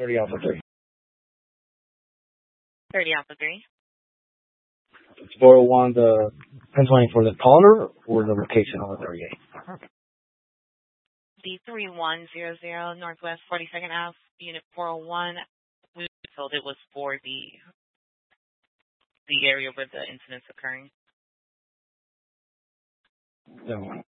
30 Alpha 3. 30 Alpha 3. It's 401, the 1020 for the caller or the location on the 38? The 3100 Northwest 42nd Ave, Unit 401. We were told it was for the area where the incident's occurring. No.